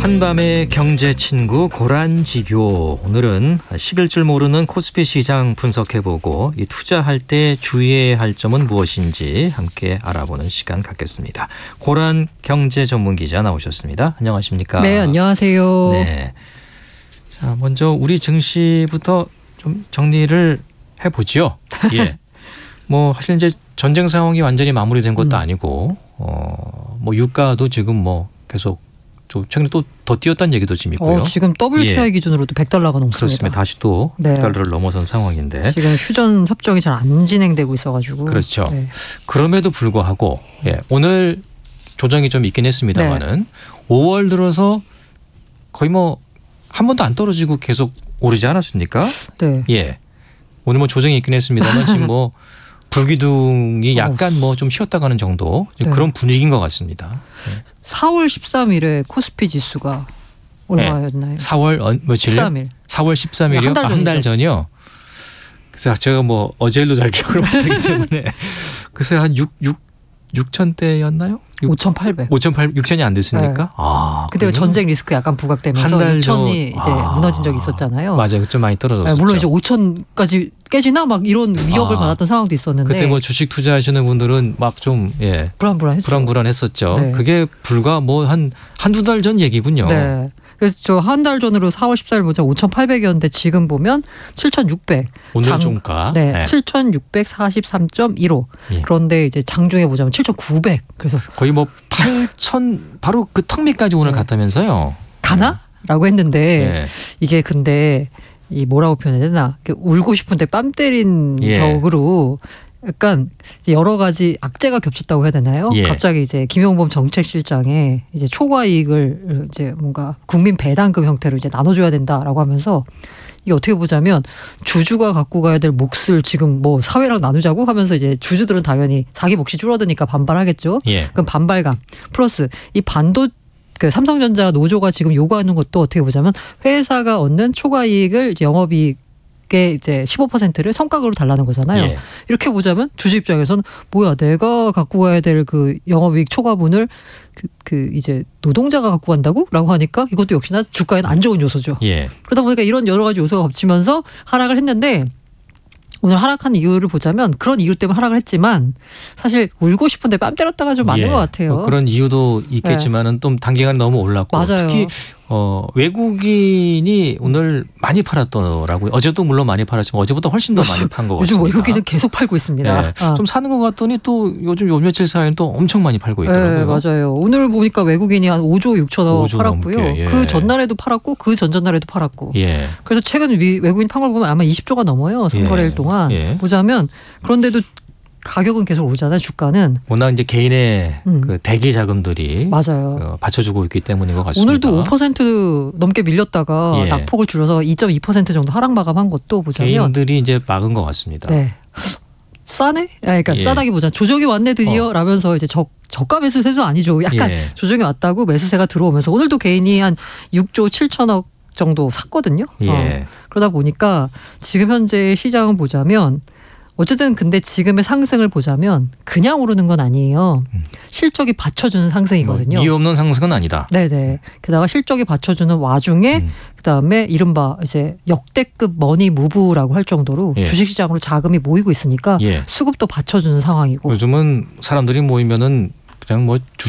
한밤의 경제 친구 고란지교. 오늘은 식을 줄 모르는 코스피 시장 분석해보고 이 투자할 때 주의해야 할 점은 무엇인지 함께 알아보는 시간 갖겠습니다. 고란 경제 전문 기자 나오셨습니다. 안녕하십니까? 네, 안녕하세요. 네. 자, 먼저 우리 증시부터 좀 정리를 해보죠. 예. 뭐 사실 이제 전쟁 상황이 완전히 마무리된 것도 아니고, 뭐 유가도 지금 뭐 계속 좀 최근에 또 더 뛰었다는 얘기도 지금 있고요. 지금 WTI 기준으로도 100달러가 넘습니다. 그렇습니다. 다시 또 100달러를 넘어선 상황인데. 지금 휴전 협정이 잘 안 진행되고 있어가지고. 그렇죠. 네. 그럼에도 불구하고 오늘 조정이 좀 있긴 했습니다만은 5월 들어서 거의 뭐 한 번도 안 떨어지고 계속 오르지 않았습니까? 네. 예. 오늘 뭐 조정이 있긴 했습니다만 지금 뭐 불기둥이 약간 뭐 좀 쉬었다 가는 정도 그런 분위기인 것 같습니다. 4월 13일에 코스피 지수가 얼마였나요? 4월 며칠이요? 13일. 4월 13일이요? 한 달 전이요? 그래서 제가 뭐 어제 일도 잘 기억을 못하기 때문에 글쎄 한 6,000대였나요? 5,800. 6,000이 안 됐습니까? 네. 아, 그때 전쟁 리스크 약간 부각되면서 6,000이 이제 무너진 적이 있었잖아요. 맞아요. 좀 많이 떨어졌었죠. 물론 이제 5,000까지 깨지나 막 이런 위협을 받았던 상황도 있었는데 그때 뭐 주식 투자하시는 분들은 막 좀 불안불안했었죠. 네. 그게 불과 뭐 한두 달 전 얘기군요. 네. 그래서 저 한 달 전으로 4월 14일 보자 5,800이었는데 지금 보면 7,600. 오늘 종가. 네. 7,643.15. 예. 그런데 이제 장중에 보자면 7,900. 그래서 거의 뭐 8,000 바로 그 턱 밑까지 오늘 갔다면서요. 가나? 라고 했는데 네. 이게 근데 이 뭐라고 표현해야 되나? 울고 싶은데 뺨 때린 격으로 약간 여러 가지 악재가 겹쳤다고 해야 되나요? 예. 갑자기 이제 김용범 정책실장에 이제 초과 이익을 이제 뭔가 국민 배당금 형태로 이제 나눠줘야 된다라고 하면서 이게 어떻게 보자면 주주가 갖고 가야 될 몫을 지금 뭐 사회랑 나누자고 하면서 이제 주주들은 당연히 자기 몫이 줄어드니까 반발하겠죠. 예. 그럼 반발감 플러스 이 삼성전자 노조가 지금 요구하는 것도 어떻게 보자면 회사가 얻는 초과 이익을 이제 영업이익 이제 15%를 성과급으로 달라는 거잖아요. 예. 이렇게 보자면 주주 입장에서는 뭐야 내가 갖고 가야 될 그 영업이익 초과분을 이제 노동자가 갖고 간다고?라고 하니까 이것도 역시나 주가에는 안 좋은 요소죠. 예. 그러다 보니까 이런 여러 가지 요소가 겹치면서 하락을 했는데 오늘 하락한 이유를 보자면 그런 이유 때문에 하락을 했지만 사실 울고 싶은데 뺨 때렸다가 좀 맞는 것 같아요. 뭐 그런 이유도 있겠지만은 또 단기간 너무 올랐고 맞아요. 특히 외국인이 오늘 많이 팔았더라고요. 어제도 물론 많이 팔았지만 어제보다 훨씬 더 많이 판 것 같습니다. 요즘 외국인은 계속 팔고 있습니다. 네. 좀 사는 것 같더니 또 요즘 요 며칠 사이에는 또 엄청 많이 팔고 있더라고요. 네, 맞아요. 오늘 보니까 외국인이 한 5조 6천억 5조 팔았고요. 넘게, 그 전날에도 팔았고 그 전전날에도 팔았고. 예. 그래서 최근 외국인 판 걸 보면 아마 20조가 넘어요. 3거래일 동안. 보자면 그런데도 가격은 계속 오르잖아요. 주가는. 워낙 이제 개인의 그 대기 자금들이 맞아요. 받쳐주고 있기 때문인 것 같습니다. 오늘도 5% 넘게 밀렸다가 낙폭을 줄여서 2.2% 정도 하락 마감한 것도 보자면 개인들이 이제 막은 것 같습니다. 네. 싸네? 그러니까 싸다기보다 조정이 왔네 드디어 라면서 이제 저가 매수세도 아니죠. 약간 조정이 왔다고 매수세가 들어오면서 오늘도 개인이 한 6조 7천억 정도 샀거든요. 그러다 보니까 지금 현재 시장을 보자면 어쨌든 근데 지금의 상승을 보자면 그냥 오르는 건 아니에요. 실적이 받쳐주는 상승이거든요. 이유 없는 상승은 아니다. 네네. 게다가 실적이 받쳐주는 와중에 그다음에 이른바 이제 역대급 머니 무브라고 할 정도로 주식시장으로 자금이 모이고 있으니까 수급도 받쳐주는 상황이고. 요즘은 사람들이 모이면은 그냥 뭐